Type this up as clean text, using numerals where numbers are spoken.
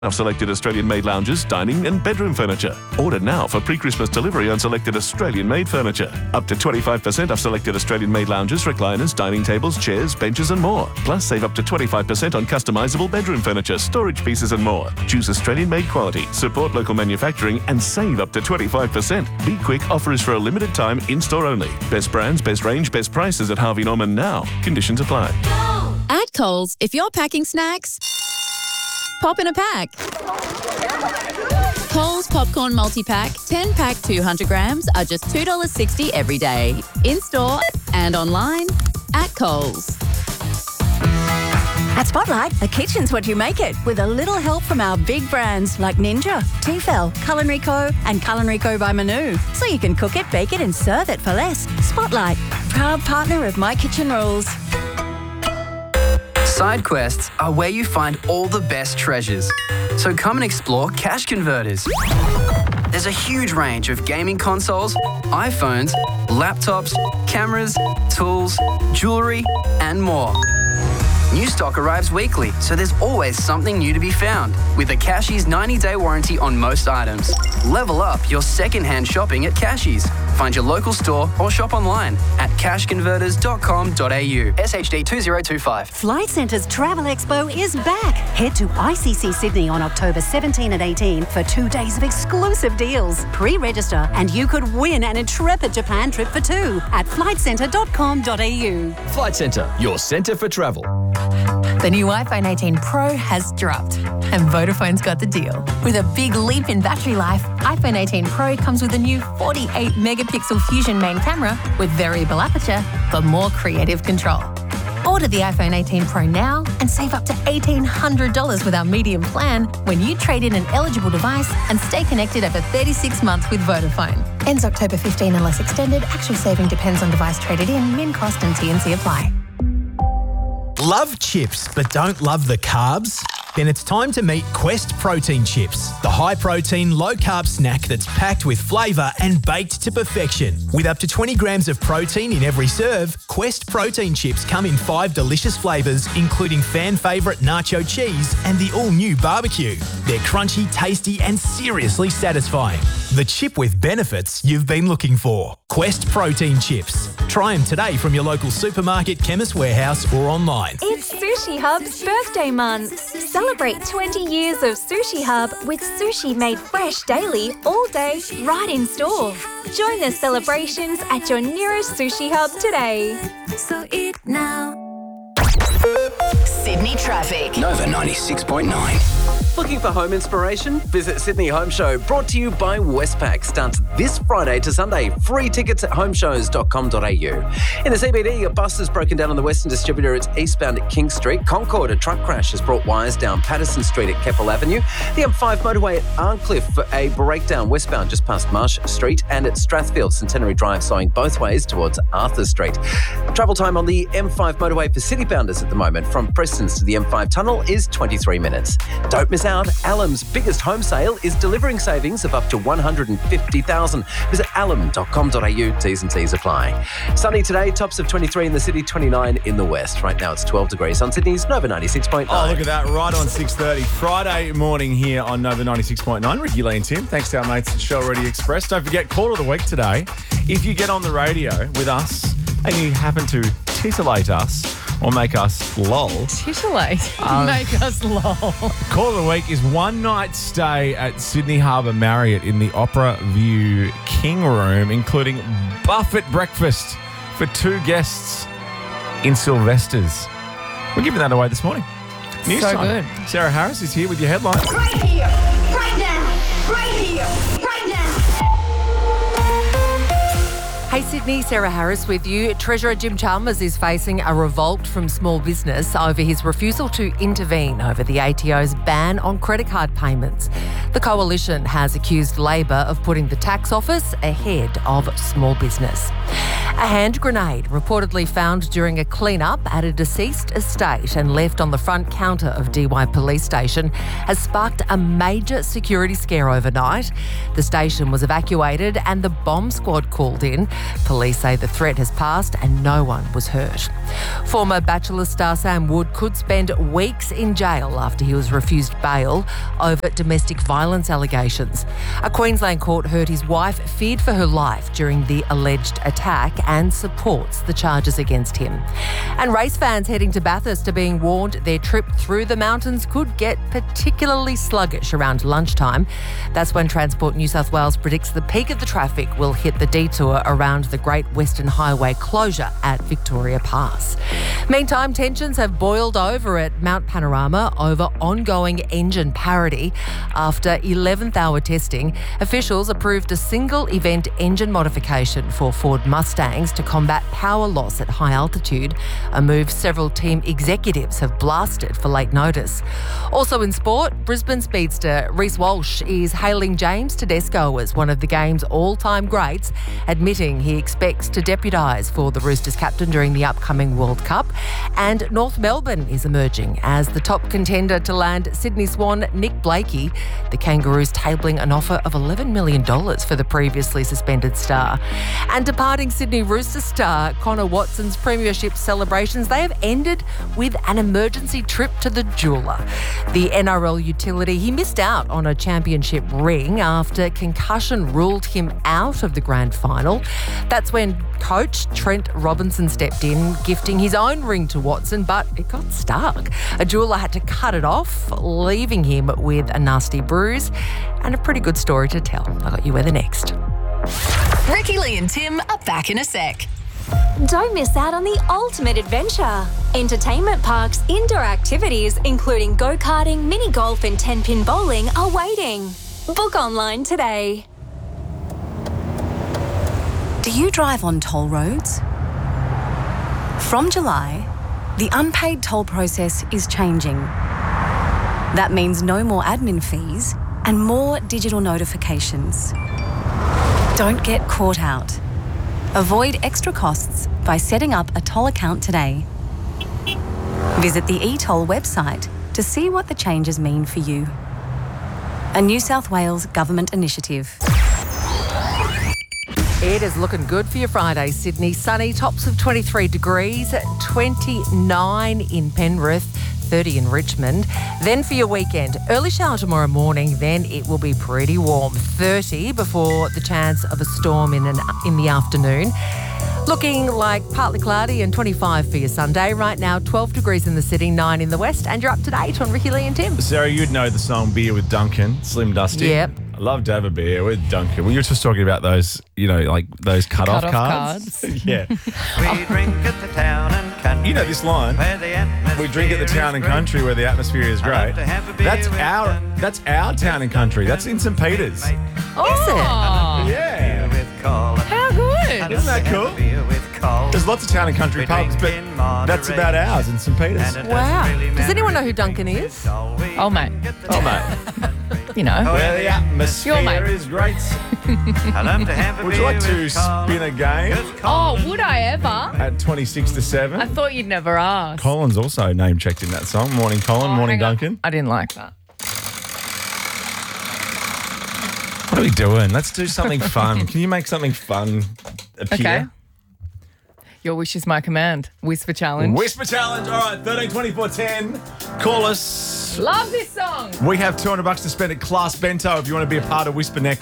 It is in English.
Of selected Australian-made lounges, dining and bedroom furniture. Order now for pre-Christmas delivery on selected Australian-made furniture. Up to 25% off selected Australian-made lounges, recliners, dining tables, chairs, benches and more. Plus, save up to 25% on customisable bedroom furniture, storage pieces and more. Choose Australian-made quality, support local manufacturing and save up to 25%. Be quick, offer is for a limited time, in-store only. Best brands, best range, best prices at Harvey Norman now. Conditions apply. At Coles, if you're packing snacks, pop in a pack. Coles Popcorn Multi-Pack, 10-pack 200 grams are just $2.60 every day. In-store and online at Coles. At Spotlight, the kitchen's what you make it, with a little help from our big brands like Ninja, Tefal, Culinary Co and Culinary Co by Manu. So you can cook it, bake it and serve it for less. Spotlight, proud partner of My Kitchen Rules. Side quests are where you find all the best treasures. So come and explore Cash Converters. There's a huge range of gaming consoles, iPhones, laptops, cameras, tools, jewellery and more. New stock arrives weekly, so there's always something new to be found. With a Cashies 90-day warranty on most items. Level up your second-hand shopping at Cashies. Find your local store or shop online at cashconverters.com.au. SHD 2025. Flight Centre's Travel Expo is back. Head to ICC Sydney on October 17 and 18 for 2 days of exclusive deals. Pre-register and you could win an intrepid Japan trip for two at flightcentre.com.au. Flight Centre, your centre for travel. The new iPhone 18 Pro has dropped, and Vodafone's got the deal. With a big leap in battery life, iPhone 18 Pro comes with a new 48-megapixel Fusion main camera with variable aperture for more creative control. Order the iPhone 18 Pro now and save up to $1,800 with our medium plan when you trade in an eligible device and stay connected over 36 months with Vodafone. Ends October 15 unless extended. Actual saving depends on device traded in, min cost and T&C apply. Love chips but don't love the carbs? Then it's time to meet Quest Protein Chips, the high-protein, low-carb snack that's packed with flavour and baked to perfection. With up to 20 grams of protein in every serve, Quest Protein Chips come in 5 delicious flavours, including fan favourite nacho cheese and the all-new barbecue. They're crunchy, tasty and seriously satisfying. The chip with benefits you've been looking for. Quest Protein Chips. Try them today from your local supermarket, Chemist Warehouse or online. It's Sushi Hub's birthday month. Celebrate 20 years of Sushi Hub with sushi made fresh daily, all day, right in store. Join the celebrations at your nearest Sushi Hub today. So eat now. Sydney traffic. Nova 96.9. Looking for home inspiration? Visit Sydney Home Show, brought to you by Westpac. Starts this Friday to Sunday. Free tickets at homeshows.com.au. In the CBD, a bus has broken down on the Western Distributor. It's eastbound at King Street. Concord, a truck crash has brought wires down Patterson Street at Keppel Avenue. The M5 motorway at Arncliffe, a breakdown westbound just past Marsh Street. And at Strathfield, Centenary Drive, slowing both ways towards Arthur Street. Travel time on the M5 motorway for citybounders at the moment from Prestons to the M5 tunnel is 23 minutes. Don't miss out. Alum's biggest home sale is delivering savings of up to $150,000. Visit alum.com.au. T's and C's apply. Sunny today, tops of 23 in the city, 29 in the west. Right now it's 12 degrees on Sydney's Nova 96.9. Oh, look at that. Right on 6:30. Friday morning here on Nova 96.9. Ricky Lee and Tim. Thanks to our mates at Shell Ready Express. Don't forget, call of the week today. If you get on the radio with us and you happen to titillate us, or make us lol. Titillate. Make us lol. Call of the week is one night stay at Sydney Harbour Marriott in the Opera View King Room, including buffet breakfast for 2 guests in Sylvester's. We're giving that away this morning. News So time. good. Sarah Harris is here with your headlines. Right here, right now, right here, right now. Hey Sydney, Sarah Harris with you. Treasurer Jim Chalmers is facing a revolt from small business over his refusal to intervene over the ATO's ban on credit card payments. The coalition has accused Labor of putting the tax office ahead of small business. A hand grenade reportedly found during a clean-up at a deceased estate and left on the front counter of DY Police Station has sparked a major security scare overnight. The station was evacuated and the bomb squad called in. Police say the threat has passed and no one was hurt. Former Bachelor star Sam Wood could spend weeks in jail after he was refused bail over domestic violence allegations. A Queensland court heard his wife feared for her life during the alleged attack and supports the charges against him. And race fans heading to Bathurst are being warned their trip through the mountains could get particularly sluggish around lunchtime. That's when Transport New South Wales predicts the peak of the traffic will hit the detour around the Great Western Highway closure at Victoria Pass. Meantime, tensions have boiled over at Mount Panorama over ongoing engine parity. After 11th hour testing, officials approved a single event engine modification for Ford Mustangs to combat power loss at high altitude, a move several team executives have blasted for late notice. Also in sport, Brisbane speedster Reece Walsh is hailing James Tedesco as one of the game's all-time greats, admitting he expects to deputise for the Roosters captain during the upcoming World Cup. And North Melbourne is emerging as the top contender to land Sydney Swan Nick Blakey. The Kangaroos tabling an offer of $11 million for the previously suspended star. And departing Sydney Roosters star Connor Watson's premiership celebrations, they have ended with an emergency trip to the jeweller. The NRL utility, he missed out on a championship ring after concussion ruled him out of the grand final. That's when coach Trent Robinson stepped in, gifting his own ring to Watson, but it got stuck. A jeweller had to cut it off, leaving him with a nasty bruise and a pretty good story to tell. I got you weather next. Ricky, Lee and Tim are back in a sec. Don't miss out on the ultimate adventure. Entertainment parks, indoor activities, including go-karting, mini golf and 10-pin bowling are waiting. Book online today. Do you drive on toll roads? From July, the unpaid toll process is changing. That means no more admin fees and more digital notifications. Don't get caught out. Avoid extra costs by setting up a toll account today. Visit the eToll website to see what the changes mean for you. A New South Wales government initiative. It is looking good for your Friday, Sydney. Sunny, tops of 23 degrees, 29 in Penrith, 30 in Richmond. Then for your weekend, early shower tomorrow morning, then it will be pretty warm, 30 before the chance of a storm in the afternoon. Looking like partly cloudy and 25 for your Sunday. Right now, 12 degrees in the city, 9 in the west, and you're up to date on Ricky, Lee and Tim. Sarah, you'd know the song Beer with Duncan, Slim Dusty. Yep. I love to have a beer with Duncan. We were just talking about those, like those cut-off cards. Yeah. We drink at the town and country. You know this line. We drink at the town and country where the atmosphere is great. That's our town and country. That's in St. Peter's. Oh, Yeah. how good. Isn't that cool? There's lots of town and country pubs, but that's about ours in St. Peter's. Wow. Does anyone know who Duncan is? Oh, mate. Oh, mate. You know. Where the atmosphere mate. is great. Would you like to spin a game Oh, would I ever? at 26 to 7? I thought you'd never ask. Colin's also name-checked in that song. Morning, Colin. Morning, hang on. Duncan. I didn't like that. What are we doing? Let's do something fun. Can you make something fun appear? Okay. Your wish is my command. Whisper challenge. Whisper challenge. All right, 13 24 10. Call us. Love this song. We have $200 to spend at Class Bento if you want to be a part of Whisper Next.